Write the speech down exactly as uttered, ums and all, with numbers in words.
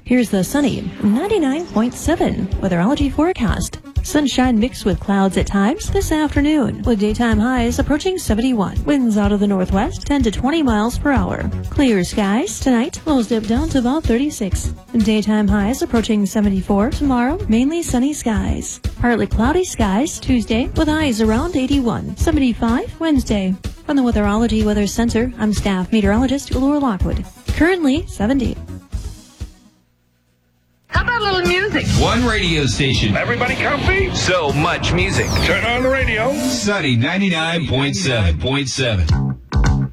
Here's the sunny ninety-nine point seven weatherology forecast. Sunshine mixed with clouds at times this afternoon, with daytime highs approaching seventy-one. Winds out of the northwest, ten to twenty miles per hour. Clear skies tonight, lows dip down to about thirty-six. Daytime highs approaching seventy-four. Tomorrow, mainly sunny skies. Partly cloudy skies Tuesday, with highs around eighty-one. seventy-five Wednesday. From the Weatherology Weather Center, I'm staff meteorologist Laura Lockwood. Currently seventy. How about a little music? One radio station. Everybody comfy? So much music. Turn on the radio. Sunny ninety-nine point seven point seven.